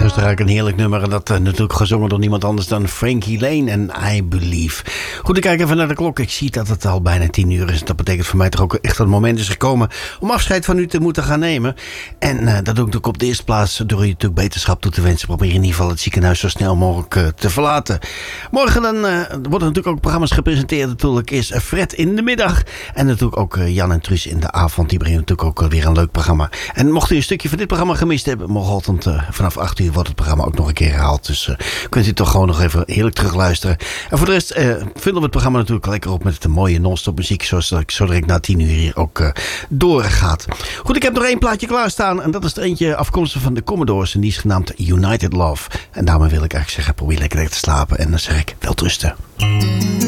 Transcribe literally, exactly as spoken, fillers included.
Dat is eigenlijk een heerlijk nummer. En dat uh, natuurlijk gezongen door niemand anders dan Frankie Lane en I Believe. Goed, ik kijk even naar de klok. Ik zie dat het al bijna tien uur is. Dat betekent voor mij toch ook echt een moment is gekomen om afscheid van u te moeten gaan nemen. En uh, dat doe ik natuurlijk op de eerste plaats door u natuurlijk beterschap toe te wensen. Probeer in ieder geval het ziekenhuis zo snel mogelijk uh, te verlaten. Morgen dan uh, worden natuurlijk ook programma's gepresenteerd. Natuurlijk is Fred in de middag. En natuurlijk ook uh, Jan en Truus in de avond. Die brengen natuurlijk ook uh, weer een leuk programma. En mocht u een stukje van dit programma gemist hebben, morgenochtend uh, vanaf acht uur wordt het programma ook nog een keer herhaald. Dus uh, kunt u toch gewoon nog even heerlijk terugluisteren. En voor de rest uh, vullen we het programma natuurlijk lekker op met de mooie non-stop muziek. Zoals ik zo direct na tien uur hier ook uh, doorgaat. Goed, ik heb nog één plaatje klaarstaan. En dat is er eentje afkomstig van de Commodores. En die is genaamd United Love. En daarmee wil ik eigenlijk zeggen, probeer lekker te slapen. En dan zeg ik, welterusten.